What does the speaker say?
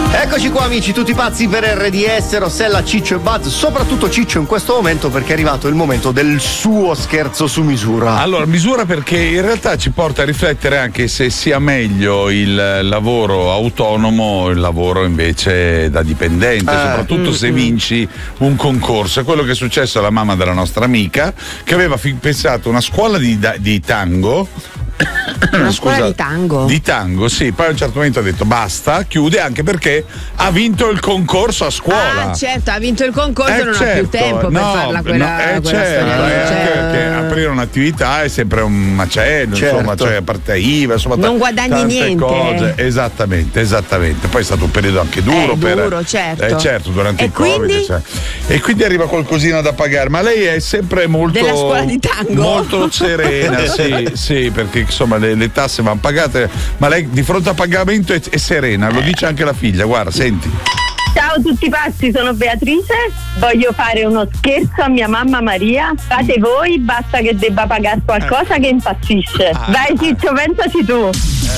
Eccoci qua amici, tutti pazzi per RDS, Rossella, Ciccio e Buzz, soprattutto Ciccio in questo momento perché è arrivato il momento del suo scherzo su misura. Allora, misura perché in realtà ci porta a riflettere anche se sia meglio il lavoro autonomo o il lavoro invece da dipendente, soprattutto se vinci un concorso. È quello che è successo alla mamma della nostra amica che aveva pensato una scuola di tango. Una scuola di tango? Di tango, sì. Poi a un certo momento ha detto basta, chiude, anche perché ha vinto il concorso a scuola. Ah, certo, ha vinto il concorso, non ha più tempo per farla quella storia. Anche perché aprire un'attività è sempre un macello, insomma, cioè a parte IVA, insomma, non guadagni tante niente. cose. Esattamente. Poi è stato un periodo anche duro certo, durante il Covid. E quindi arriva qualcosina da pagare, ma lei è sempre molto della scuola di tango. Molto serena, sì, perché insomma le tasse vanno pagate, ma lei di fronte a pagamento è serena, lo dice anche la figlia, guarda, senti. Ciao a tutti pazzi, sono Beatrice, voglio fare uno scherzo a mia mamma Maria, fate voi, basta che debba pagare qualcosa che impazzisce. Vai Ciccio, pensaci tu.